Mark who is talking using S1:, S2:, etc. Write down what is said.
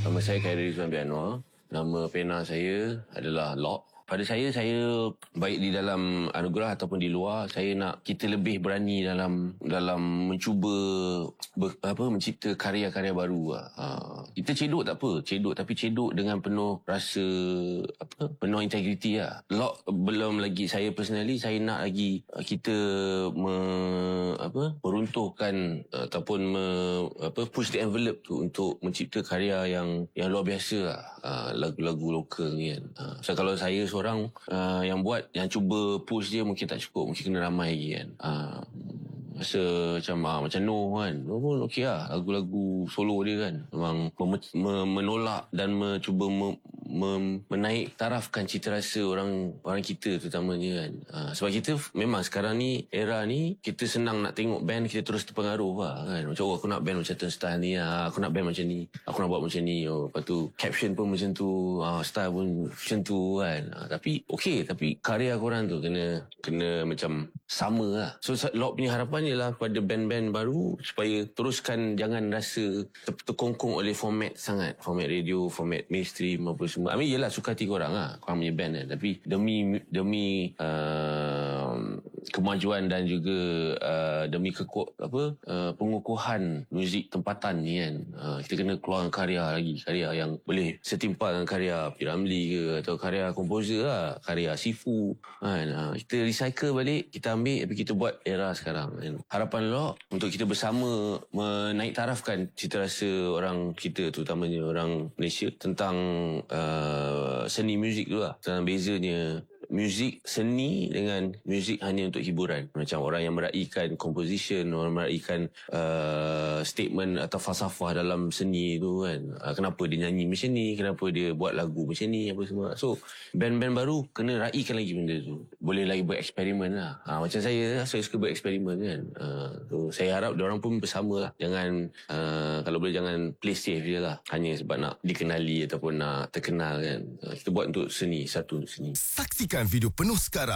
S1: Nama saya Khairi Rizwan Bianwar. Nama pena saya adalah Lock. Pada saya baik di dalam anugerah ataupun di luar, saya nak kita lebih berani dalam mencuba mencipta karya-karya baru. Kita cedok tak apa, tapi cedok dengan penuh rasa penuh integriti lah. Lock belum lagi, saya personally saya nak lagi kita meruntuhkan ataupun push the envelope tu untuk mencipta karya yang luar biasa lah. Lagu-lagu lokal ni kan. So kalau saya seorang yang buat, yang cuba push dia mungkin tak cukup, mungkin kena ramai lagi kan. Rasa macam Noh kan, Noh pun okey lah, lagu-lagu solo dia kan memang menolak dan mencuba menaik tarafkan cita rasa orang kita terutamanya kan. Sebab kita memang sekarang ni, era ni, kita senang nak tengok band kita terus terpengaruh lah kan. Macam aku nak band macam Turnstile ni, aku nak band macam ni, aku nak buat macam ni. Lepas tu caption pun macam tu, style pun macam tu kan. Tapi okey, tapi karya korang tu kena macam sama lah. So Lock punya harapan ialah pada band-band baru supaya teruskan, jangan rasa terkongkong oleh format sangat, format radio, format mainstream apa semua. I mean yelah, suka hati korang lah, korang punya band kan. Tapi demi kemajuan dan juga demi pengukuhan muzik tempatan ni kan, kita kena keluarkan karya yang boleh setimpal dengan karya P. Ramlee ke, atau karya komposer lah, karya Sifu kan. Kita recycle balik, kita ambil, tapi kita buat era sekarang kan. Harapan Lock untuk kita bersama menaik tarafkan cita rasa orang kita, terutamanya orang Malaysia, tentang seni muzik tu lah, tentang bezanya muzik seni dengan muzik hanya untuk hiburan. Macam orang yang meraihkan composition, orang meraihkan statement atau falsafah dalam seni tu kan. Kenapa dia nyanyi macam ni, kenapa dia buat lagu macam ni, apa semua. So band-band baru kena raikan lagi benda tu, boleh lagi buat eksperimen lah. Macam saya suka buat eksperimen kan. So saya harap diorang pun bersama lah. Jangan kalau boleh jangan play safe je lah, hanya sebab nak dikenali ataupun nak terkenal kan. Kita buat untuk seni, satu untuk seni.
S2: Saksikan video penuh sekarang